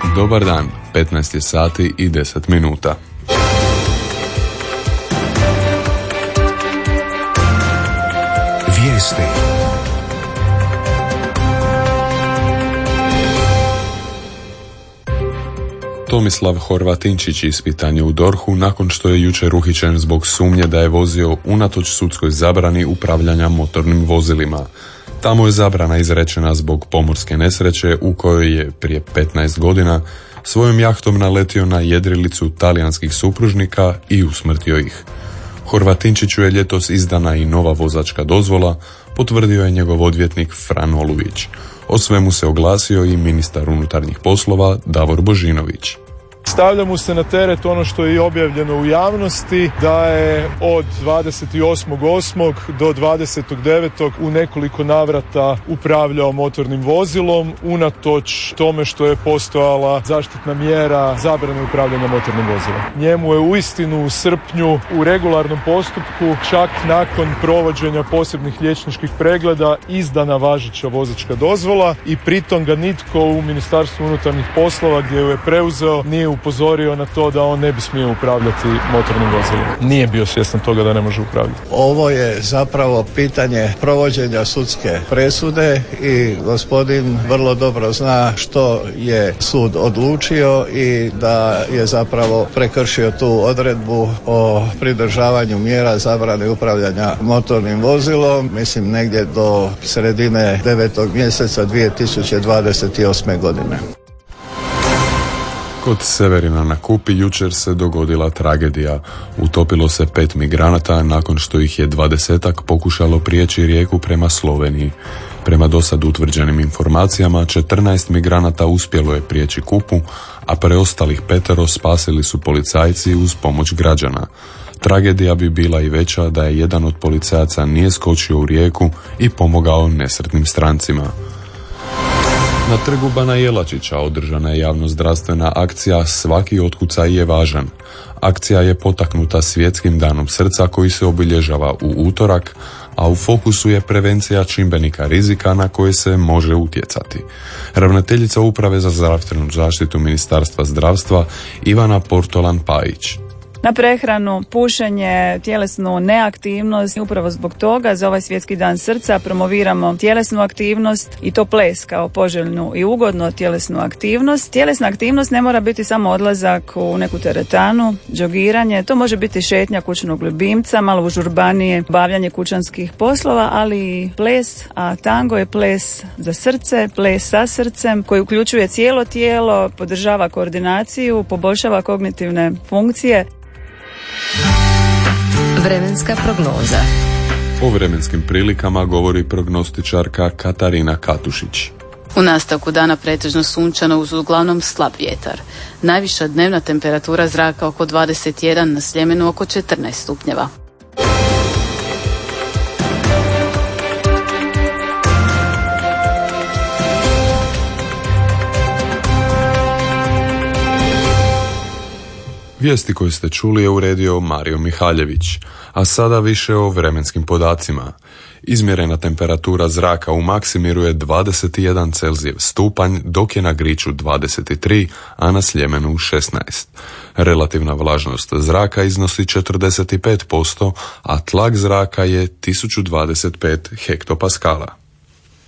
Dobar dan, 15 je sati i 10 minuta. Vijesti. Tomislav Horvatinčić ispitan je u DORH-u nakon što je jučer uhićen zbog sumnje da je vozio unatoč sudskoj zabrani upravljanja motornim vozilima. Tamo je zabrana izrečena zbog pomorske nesreće u kojoj je prije 15 godina svojom jahtom naletio na jedrilicu talijanskih supružnika i usmrtio ih. Horvatinčiću je ljetos izdana i nova vozačka dozvola, potvrdio je njegov odvjetnik Fran Olujić. O svemu se oglasio i ministar unutarnjih poslova Davor Božinović. Stavlja mu se na teret ono što je i objavljeno u javnosti, da je od 28.8. do 20.9. u nekoliko navrata upravljao motornim vozilom, unatoč tome što je postojala zaštitna mjera zabrane upravljanja motornim vozilom. Njemu je uistinu u srpnju u regularnom postupku, čak nakon provođenja posebnih liječničkih pregleda, izdana važeća vozačka dozvola i pritom ga nitko u Ministarstvu unutarnjih poslova, gdje ju je preuzeo, nije upozorio na to da on ne bi smio upravljati motornim vozilom. Nije bio svjestan toga da ne može upravljati. Ovo je zapravo pitanje provođenja sudske presude i gospodin vrlo dobro zna što je sud odlučio i da je zapravo prekršio tu odredbu o pridržavanju mjera zabrane upravljanja motornim vozilom, mislim negdje do sredine 9. mjeseca 2028. godine. Kod Severina na Kupi jučer se dogodila tragedija. Utopilo se 5 migranata nakon što ih je 20-ak pokušalo prijeći rijeku prema Sloveniji. Prema dosad utvrđenim informacijama, 14 migranata uspjelo je prijeći Kupu, a preostalih 5 spasili su policajci uz pomoć građana. Tragedija bi bila i veća da je jedan od policajaca nije skočio u rijeku i pomogao nesretnim strancima. Na trgu Bana Jelačića održana je javnozdravstvena akcija Svaki otkucaj je važan. Akcija je potaknuta Svjetskim danom srca koji se obilježava u utorak, a u fokusu je prevencija čimbenika rizika na koje se može utjecati. Ravnateljica Uprave za zdravstvenu zaštitu Ministarstva zdravstva Ivana Portolan-Pajić. Na prehranu, pušenje, tjelesnu neaktivnost. Upravo zbog toga za ovaj Svjetski dan srca promoviramo tjelesnu aktivnost i to ples kao poželjnu i ugodnu tjelesnu aktivnost. Tjelesna aktivnost ne mora biti samo odlazak u neku teretanu, džogiranje, to može biti šetnja kućnog ljubimca, malo užurbanije bavljanje kućanskih poslova, ali i ples, a tango je ples za srce, ples sa srcem koji uključuje cijelo tijelo, podržava koordinaciju, poboljšava kognitivne funkcije. Vremenska prognoza. O vremenskim prilikama govori prognostičarka Katarina Katušić. U nastavku dana pretežno sunčano uz uglavnom slab vjetar. Najviša dnevna temperatura zraka oko 21, na Sljemenu oko 14 stupnjeva. Vijesti koje ste čuli je uredio Mario Mihaljević, a sada više o vremenskim podacima. Izmjerena temperatura zraka u Maksimiru je 21 Celzijev stupanj, dok je na Griču 23, a na Sljemenu 16. Relativna vlažnost zraka iznosi 45%, a tlak zraka je 1025 hektopaskala.